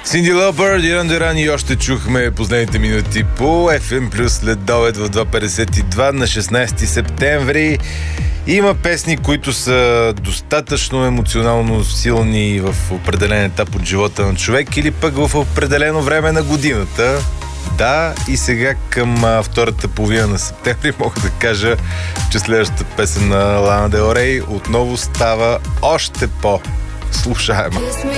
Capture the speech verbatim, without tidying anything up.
Синди Лопър, Диран Диран и още чухме последните минути по Еф Ем Плюс след обед в две петдесет и два на шестнайсети септември. Има песни, които са достатъчно емоционално силни в определен етап от живота на човек или пък в определено време на годината. Да, и сега към а, втората половина на септември мога да кажа, че следващата песен на Лана Дел Рей отново става още по-слушаема.